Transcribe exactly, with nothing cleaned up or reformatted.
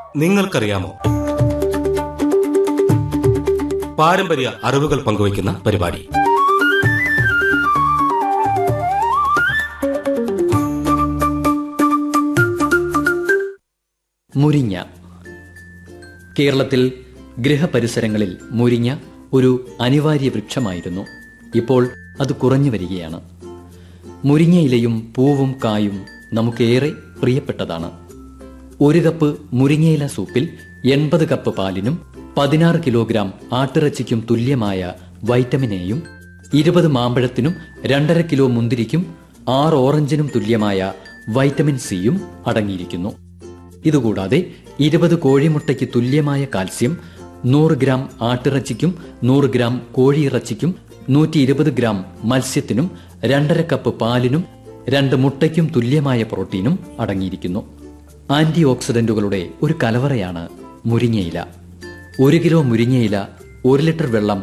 നിങ്ങൾക്കറിയാമോ? പാരമ്പര്യ അറിവുകൾ പങ്കുവയ്ക്കുന്ന പരിപാടി. മുരിങ്ങ. കേരളത്തിൽ ഗൃഹപരിസരങ്ങളിൽ മുരിങ്ങ ഒരു അനിവാര്യ വൃക്ഷമായിരുന്നു. ഇപ്പോൾ അത് കുറഞ്ഞു വരികയാണ്. മുരിങ്ങയിലയും പൂവും കായും നമുക്കേറെ പ്രിയപ്പെട്ടതാണ്. ഒരു കപ്പ് മുരിങ്ങയില സൂപ്പിൽ എൺപത് കപ്പ് പാലിനും പതിനാറ് കിലോഗ്രാം ആട്ടിറച്ചിക്കും തുല്യമായ വൈറ്റമിൻ എയും ഇരുപത് മാമ്പഴത്തിനും രണ്ടര കിലോ മുന്തിരിക്കും ആറ് ഓറഞ്ചിനും തുല്യമായ വൈറ്റമിൻ സിയും അടങ്ങിയിരിക്കുന്നു. ഇതുകൂടാതെ ഇരുപത് കോഴിമുട്ടയ്ക്ക് തുല്യമായ കാൽസ്യം നൂറ് ഗ്രാം ആട്ടിറച്ചിക്കും നൂറ് ഗ്രാം കോഴിയിറച്ചിക്കും നൂറ്റി ഇരുപത് ഗ്രാം മത്സ്യത്തിനും രണ്ടര കപ്പ് പാലിനും രണ്ട് മുട്ടയ്ക്കും തുല്യമായ പ്രോട്ടീനും അടങ്ങിയിരിക്കുന്നു. ആന്റി ഓക്സിഡന്റുകളുടെ ഒരു കലവറയാണ് മുരിങ്ങയില. ഒരു കിലോ മുരിങ്ങയില ഒരു ലിറ്റർ വെള്ളം